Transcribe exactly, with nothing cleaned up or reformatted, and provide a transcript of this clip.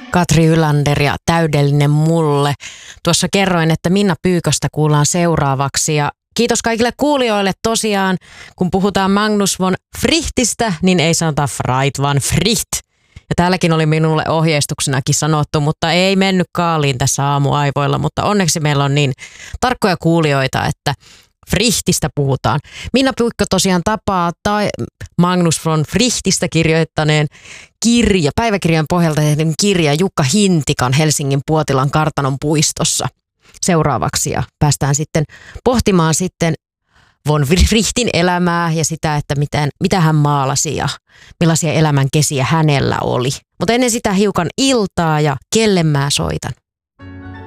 Katri Ylander ja Täydellinen mulle. Tuossa kerroin, että Minna Pyykköstä kuullaan seuraavaksi ja kiitos kaikille kuulijoille tosiaan. Kun puhutaan Magnus von Frichtistä, niin ei sanota Freit, vaan Fricht. Ja täälläkin oli minulle ohjeistuksenakin sanottu, mutta ei mennyt kaaliin tässä aamuaivoilla. Mutta onneksi meillä on niin tarkkoja kuulijoita, että Frichtistä puhutaan. Minna Pyykkä tosiaan tapaa tai Magnus von Frichtistä kirjoittaneen kirja, päiväkirjan pohjalta tehdyn kirja Jukka Hintikan Helsingin Puotilan kartanon puistossa seuraavaksi. Ja päästään sitten pohtimaan sitten von Frichtin elämää ja sitä, että miten, mitä hän maalasi ja millaisia elämän kesiä hänellä oli. Mutta ennen sitä hiukan iltaa ja kelle mä soitan.